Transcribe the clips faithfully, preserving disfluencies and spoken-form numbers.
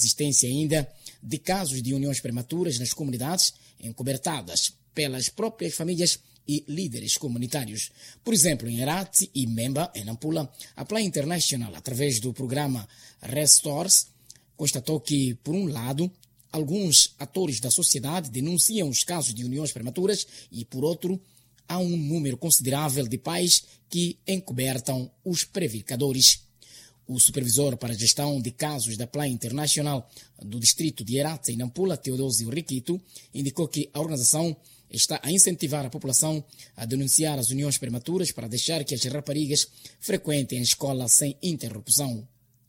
existência ainda de casos de uniões prematuras nas comunidades encobertadas pelas próprias famílias e líderes comunitários. Por exemplo, em Herat e Memba, em Nampula, a Plan International, através do programa Restores, constatou que, por um lado, alguns atores da sociedade denunciam os casos de uniões prematuras e, por outro, há um número considerável de pais que encobertam os prevaricadores. O supervisor para a gestão de casos da Plan International do distrito de Herat, em Nampula, Teodósio Riquito, indicou que a organização está a incentivar a população a denunciar as uniões prematuras para deixar que as raparigas frequentem a escola sem interrupção.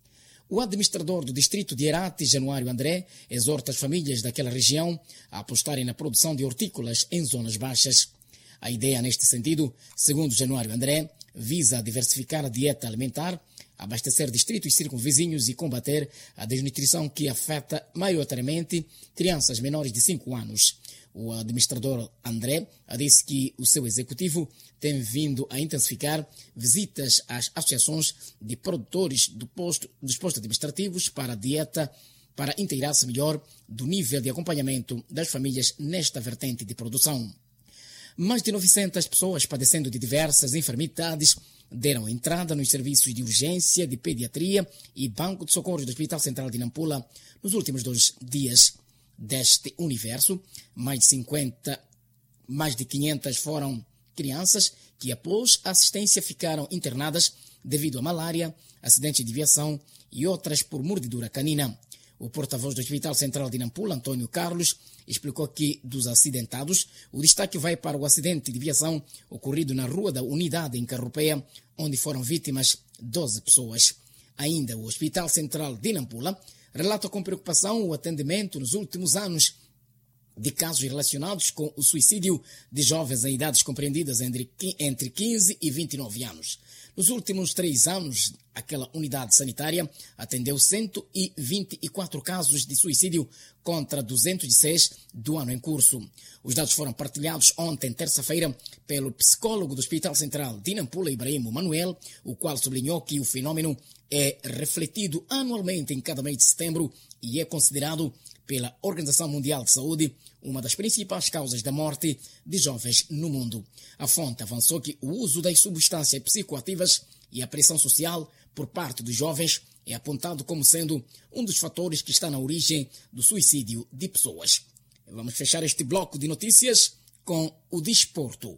O administrador do distrito de Herat, Januário André, exorta as famílias daquela região a apostarem na produção de hortícolas em zonas baixas. A ideia neste sentido, segundo Januário André, visa diversificar a dieta alimentar, abastecer distritos circunvizinhos e combater a desnutrição que afeta maioritariamente crianças menores de cinco anos. O administrador André disse que o seu executivo tem vindo a intensificar visitas às associações de produtores do posto, dos postos administrativos para a dieta, para inteirar-se melhor do nível de acompanhamento das famílias nesta vertente de produção. Mais de novecentas pessoas padecendo de diversas enfermidades deram entrada nos serviços de urgência, de pediatria e banco de socorro do Hospital Central de Nampula nos últimos dois dias. Deste universo, mais de cinquenta, mais de quinhentas foram crianças que, após a assistência, ficaram internadas devido a malária, acidente de viação e outras por mordidura canina. O porta-voz do Hospital Central de Nampula, Antônio Carlos, explicou que, dos acidentados, o destaque vai para o acidente de viação ocorrido na Rua da Unidade, em Carrupeia, onde foram vítimas doze pessoas. Ainda o Hospital Central de Nampula relata com preocupação o atendimento nos últimos anos de casos relacionados com o suicídio de jovens em idades compreendidas entre quinze e vinte e nove anos. Nos últimos três anos, aquela unidade sanitária atendeu cento e vinte e quatro casos de suicídio contra duzentos e seis do ano em curso. Os dados foram partilhados ontem, terça-feira, pelo psicólogo do Hospital Central de Nampula, Ibrahim Manuel, o qual sublinhou que o fenômeno é refletido anualmente em cada mês de setembro e é considerado pela Organização Mundial de Saúde uma das principais causas da morte de jovens no mundo. A fonte avançou que o uso das substâncias psicoativas e a pressão social por parte dos jovens é apontado como sendo um dos fatores que está na origem do suicídio de pessoas. Vamos fechar este bloco de notícias com o desporto.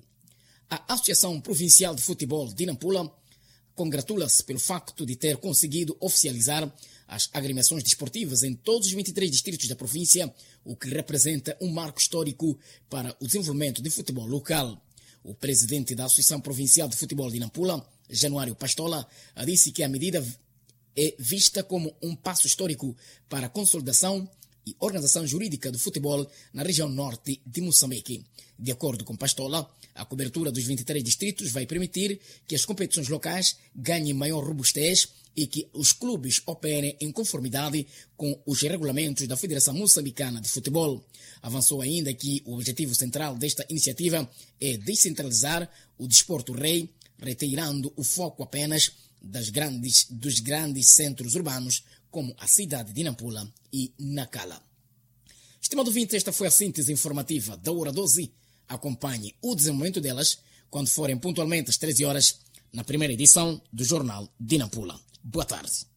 A Associação Provincial de Futebol de Nampula congratula-se pelo facto de ter conseguido oficializar as agremiações desportivas em todos os vinte e três distritos da província, o que representa um marco histórico para o desenvolvimento de futebol local. O presidente da Associação Provincial de Futebol de Nampula, Januário Pastola, disse que a medida é vista como um passo histórico para a consolidação e organização jurídica do futebol na região norte de Moçambique. De acordo com Pastola, a cobertura dos vinte e três distritos vai permitir que as competições locais ganhem maior robustez e que os clubes operem em conformidade com os regulamentos da Federação Moçambicana de Futebol. Avançou ainda que o objetivo central desta iniciativa é descentralizar o desporto rei, retirando o foco apenas das grandes, dos grandes centros urbanos, como a cidade de Nampula e Nacala. Estimado ouvinte, esta foi a síntese informativa da Hora doze. Acompanhe o desenvolvimento delas quando forem pontualmente às treze horas na primeira edição do Jornal de Nampula. Boa tarde.